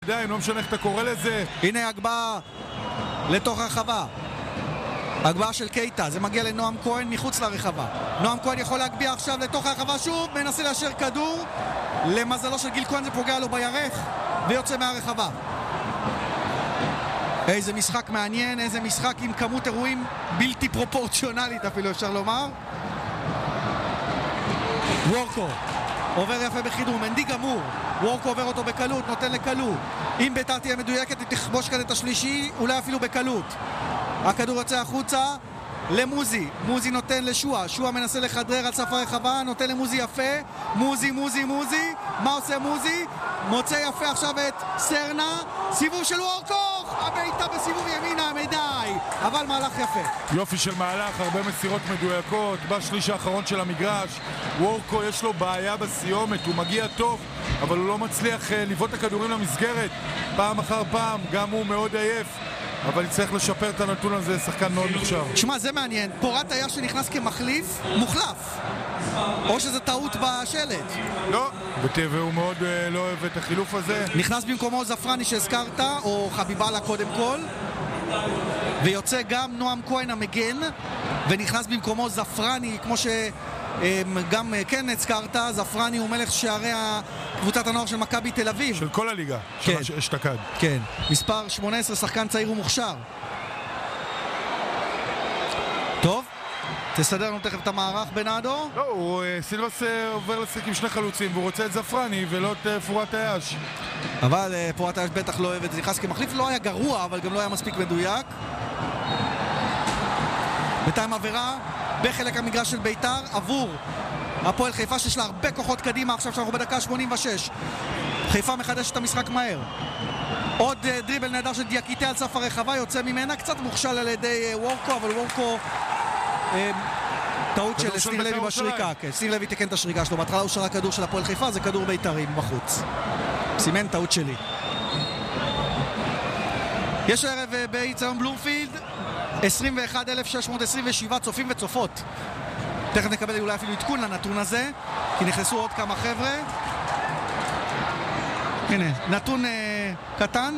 בידיים, לא משנה איך אתה קורא לזה. הנה הגבהה לתוך הרחבה, הגבהה של קייטה, זה מגיע לנועם כהן מחוץ לרחבה. נועם כהן יכול להגביע עכשיו לתוך הרחבה שוב, מנסה לאשר כדור, למזלו של גיל כהן זה פוגע לו בירך ויוצא מהרחבה. איזה משחק מעניין, איזה משחק עם כמות אירועים בלתי פרופורציונלית אפילו אפשר לומר. וורקו עובר יפה בחידור, מנדי גמור, וורקו עובר אותו בקלות, נותן לקלו. אם ביתר תהיה מדויקת היא תכבוש כאן את השלישי, אולי אפילו בקלות. הכדור יוצא החוצה למוזי, מוזי נותן לשועה, שועה מנסה לחדרר על סף הרחבה, נותן למוזי יפה, מוזי, מה עושה מוזי? מוצא יפה עכשיו את סרנה, סיבוב של וורקו, הבעיטה בסיבוב ימינה מדי, אבל מהלך יפה. יופי של מהלך, הרבה מסירות מדויקות, בשליש האחרון של המגרש. וורקו יש לו בעיה בסיומת, הוא מגיע טוב, אבל הוא לא מצליח לבעוט את הכדורים למסגרת פעם אחר פעם, גם הוא מאוד עייף. אבל יצטרך לשפר את הנתון הזה, שחקן מאוד מוכשר. שמע, זה מעניין, פורת היה שנכנס כמחליף, מוחלף. או שזה טעות בשלט. לא, והוא מאוד לא אוהב את החילוף הזה. נכנס במקומו זפרני שהזכרת, או חביבאללה קודם כל. ויוצא גם נועם כהן המגן, ונכנס במקומו זפרני, כמו שגם כן הזכרת, זפרני הוא מלך שערי קבוצת הנוער של מכבי תל אביב. של כל הליגה, כן. של אשתקד. כן, מספר 18, שחקן צעיר ומוכשר. טוב, תסדר לנו תכף את המערך בנאדו. לא, סילבס עובר לשחק עם שני חלוצים, והוא רוצה את זפרני ולא את פורת היש. אבל פורת היש בטח לא אוהב את זה, נכנס כמחליף, לא היה גרוע, אבל גם לא היה מספיק מדויק. בינתיים עבירה בחלק המגרש של ביתר עבור הפועל חיפה שיש לה הרבה כוחות קדימה. עכשיו שאנחנו בדקה 86, חיפה מחדש את המשחק מהר. עוד דריבל נהדר של דיאקיטה על סף הרחבה, יוצא ממנה, קצת מוכשל על ידי וורקו, אבל וורקו טעות של סניב לוי בשריקה. כן, סניב לוי תקן את השריקה שלו, בהתחלה הוא שרק כדור של הפועל חיפה, זה כדור בית"רי בחוץ, סימן טעות שלי. יש ערב באיצטדיון בלומפילד 21,627 צופים וצופות. תכף נקבל אולי אפילו עדכון לנתון הזה, כי נכנסו עוד כמה חבר'ה. הנה, נתון קטן,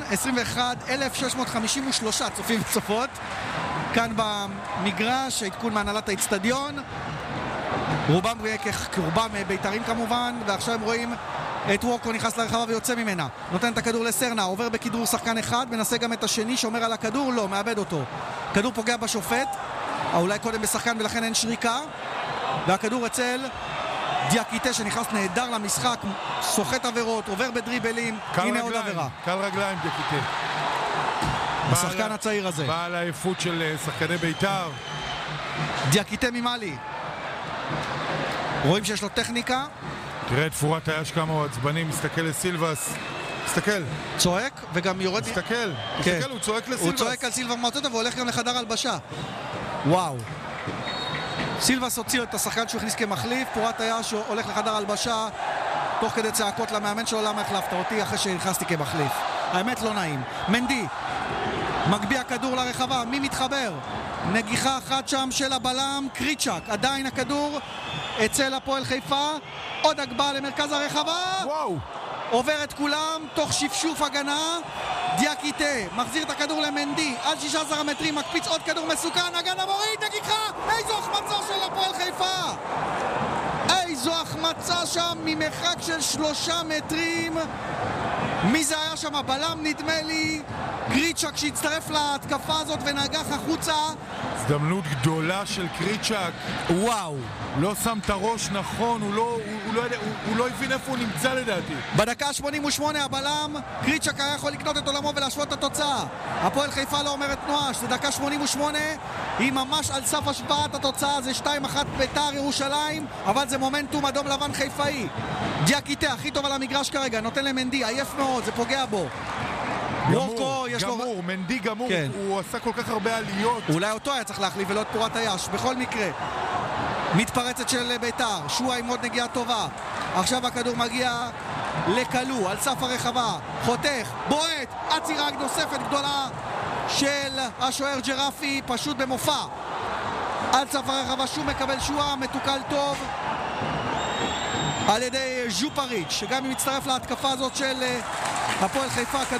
21,653 צופים וצופות כאן במגרש, העדכון מהנהלת האצטדיון. רובם בית"רים כמובן, ועכשיו הם רואים את וורקו נכנס לרחבה ויוצא ממנה, נותן את הכדור לסרנה, עובר בכדרור שחקן אחד, מנסה גם את השני, שומר על הכדור, לא, מאבד אותו. כדור פוגע בשופט, אולי קודם בשחקן ולכן אין שריקה, והכדור אצל דיאקיטה שנכנס נהדר למשחק, סוחט עבירות, עובר בדריבלים. הנה עוד עבירה, קל רגליים דיאקיטה, השחקן הצעיר הזה, בעל העייפות של שחקני בית"ר. דיאקיטה ממאלי, רואים שיש לו טכניקה. תראה את פורת היש כמה הוא עצבני, מסתכל לסילבס, מסתכל, צועק וגם יורד, מסתכל, הוא צועק לסילבס, הוא צועק על סילבס מרצוטה והולך גם לחדר הלבשה. וואו, סילבס הוציא את השחקן שהוא הכניס כמחליף, פורת היש הולך לחדר הלבשה תוך כדי צעקות למאמן שלו, למה החלפת אותי אחרי שנכנסתי כמחליף. האמת לא נעים. מנדי מגביע כדור לרחבה, מי מתחבר? נגיחה אחת שם של הבלם קריצ'ק, עדיין הכדור אצל הפועל חיפה, עוד הגבהה למרכז הרחבה. וואו, עובר את כולם תוך שפשוף הגנה. דיאקיטה מחזיר את הכדור למנדי על 16 מטרים, מקפיץ עוד כדור מסוכן, הגנה מוריד, נגיחה, איזו החמצה של הפועל חיפה, איזו החמצה שם ממרחק של 3 מטרים. מי זה היה שם? הבלם נדמה לי, קריצ'ק, שהצטרף להתקפה הזאת ונגח החוצה. הזדמנות גדולה של קריצ'ק. וואו, לא שם את הראש נכון, הוא לא הבין איפה הוא נמצא לדעתי. בדקה 88 הבלם קריצ'ק היה יכול לקנות את עולמו ולהשוות את התוצאה. הפועל חיפה לא אומרת נואש, זה דקה 88, היא ממש על סף השוואת התוצאה, זה 2-1 בית"ר ירושלים, אבל זה מומנטום אדום לבן חיפאי. דיאקיטה הכי טוב על המגרש כרגע, נותן למנדי, עייף מאוד, זה פוגע בו. גמור, מנדי גמור, כן. הוא עשה כל כך הרבה עליות. אולי אותו היה צריך להחליף ולא את פורת היש. בכל מקרה, מתפרצת של בית"ר, שועה עם עוד נגיעה טובה. עכשיו הכדור מגיע לקלו על סף הרחבה, חותך, בועט, עצירה נוספת גדולה של השוער ג'רפי, פשוט במופע על סף הרחבה. שוב מקבל שועה, מתוקל טוב על ידי ז'ופריץ', שגם אם מצטרף להתקפה הזאת של הפועל חיפה.